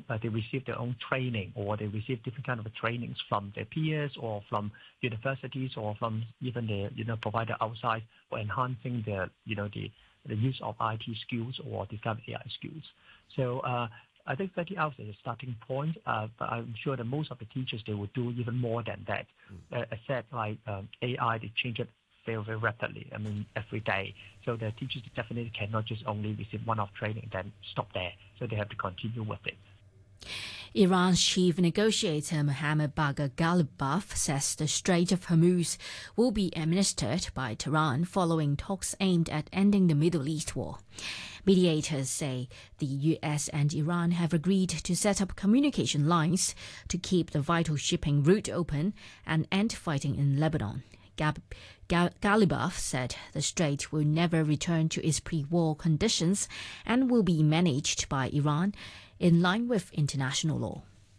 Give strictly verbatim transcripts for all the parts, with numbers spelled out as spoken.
uh, they receive their own training, or they receive different kind of trainings from their peers or from universities or from even the you know provider outside for enhancing their you know the the use of I T skills or this kind of A I skills. So uh, I think thirty hours is a starting point, uh, but I'm sure that most of the teachers, they will do even more than that. Mm. Uh, except like um, A I, they change it very, very rapidly, I mean, every day. So the teachers definitely cannot just only receive one-off training and then stop there. So they have to continue with it. Iran's chief negotiator Mohammad Bagher Ghalibaf says the Strait of Hormuz will be administered by Tehran following talks aimed at ending the Middle East war. Mediators say the U S and Iran have agreed to set up communication lines to keep the vital shipping route open and end fighting in Lebanon. Gab- Gal- Ghalibaf said the strait will never return to its pre-war conditions and will be managed by Iran in line with international law.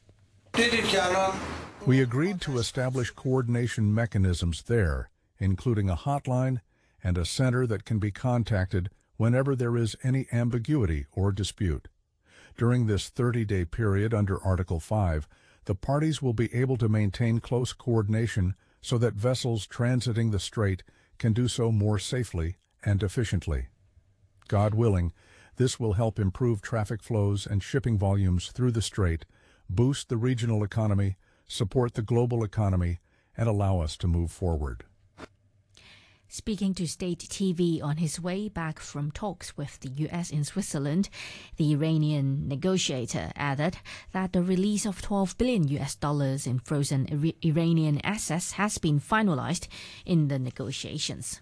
We agreed to establish coordination mechanisms there, including a hotline and a center that can be contacted whenever there is any ambiguity or dispute. During this thirty-day period under Article five, the parties will be able to maintain close coordination so that vessels transiting the strait can do so more safely and efficiently. God willing, this will help improve traffic flows and shipping volumes through the strait, boost the regional economy, support the global economy, and allow us to move forward. Speaking to state T V on his way back from talks with the U S in Switzerland, the Iranian negotiator added that the release of twelve billion U S dollars in frozen Iranian assets has been finalized in the negotiations.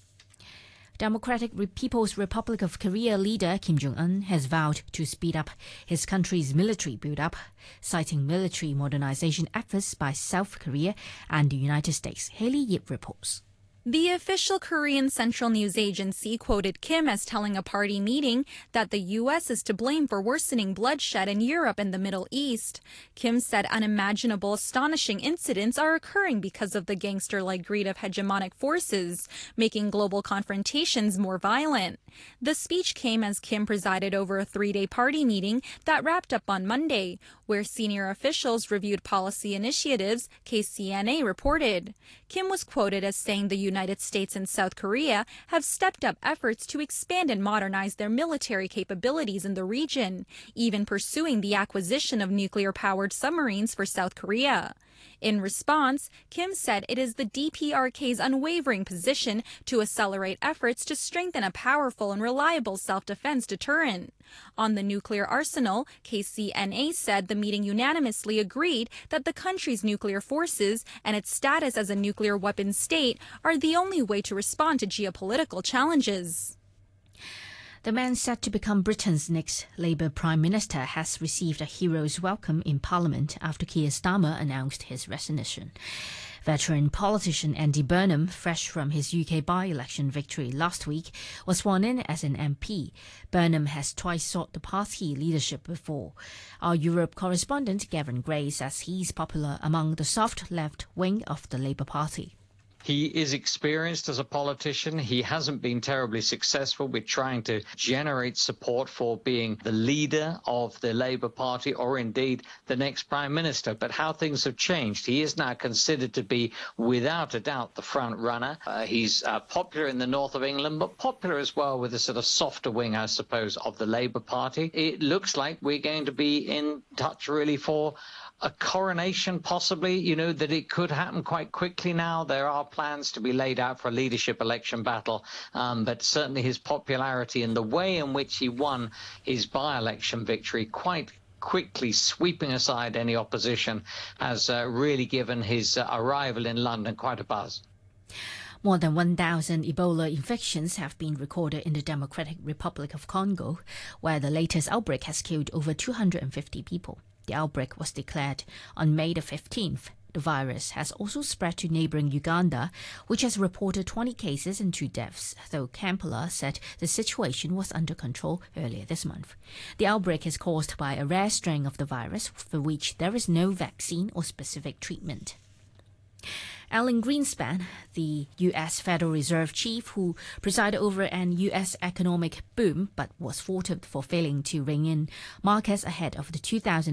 Democratic People's Republic of Korea leader Kim Jong-un has vowed to speed up his country's military build-up, citing military modernization efforts by South Korea and the United States. Haley Yip reports. The official Korean Central News Agency quoted Kim as telling a party meeting that the U S is to blame for worsening bloodshed in Europe and the Middle East. Kim said unimaginable, astonishing incidents are occurring because of the gangster-like greed of hegemonic forces, making global confrontations more violent. The speech came as Kim presided over a three-day party meeting that wrapped up on Monday, where senior officials reviewed policy initiatives, K C N A reported. Kim was quoted as saying the United States and South Korea have stepped up efforts to expand and modernize their military capabilities in the region, even pursuing the acquisition of nuclear-powered submarines for South Korea. In response, Kim said it is the D P R K's unwavering position to accelerate efforts to strengthen a powerful and reliable self-defense deterrent. On the nuclear arsenal, K C N A said the meeting unanimously agreed that the country's nuclear forces and its status as a nuclear weapons state are the only way to respond to geopolitical challenges. The man set to become Britain's next Labour Prime Minister has received a hero's welcome in Parliament after Keir Starmer announced his resignation. Veteran politician Andy Burnham, fresh from his U K by-election victory last week, was sworn in as an M P. Burnham has twice sought the party leadership before. Our Europe correspondent Gavin Gray says he's popular among the soft left wing of the Labour Party. He is experienced as a politician. He hasn't been terribly successful with trying to generate support for being the leader of the Labour Party or indeed the next Prime Minister. But how things have changed. He is now considered to be, without a doubt, the front runner. Uh, he's uh, popular in the north of England, but popular as well with a sort of softer wing, I suppose, of the Labour Party. It looks like we're going to be in touch really for a coronation, possibly, you know, that it could happen quite quickly now. There are plans to be laid out for a leadership election battle, um, but certainly his popularity and the way in which he won his by-election victory quite quickly, sweeping aside any opposition, has uh, really given his uh, arrival in London quite a buzz. More than one thousand Ebola infections have been recorded in the Democratic Republic of Congo, where the latest outbreak has killed over two hundred fifty people. The outbreak was declared on May the fifteenth. The virus has also spread to neighboring Uganda, which has reported twenty cases and two deaths, though Kampala said the situation was under control earlier this month. The outbreak is caused by a rare strain of the virus for which there is no vaccine or specific treatment. Alan Greenspan, the U S Federal Reserve chief who presided over an U S economic boom but was faulted for failing to rein in markets ahead of the two thousand